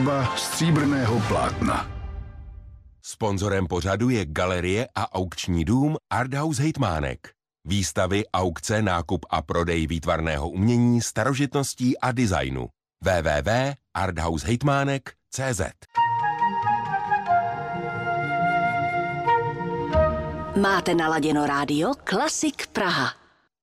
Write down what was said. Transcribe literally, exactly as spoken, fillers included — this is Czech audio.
Výstava stříbrného plátna. Sponzorem pořadu je galerie a aukční dům Arthouse Hejtmánek. Výstavy, aukce, nákup a prodej výtvarného umění, starožitností a designu. w w w tečka arthouse hejtmánek tečka c z. Máte naladěno rádio Klasik Praha.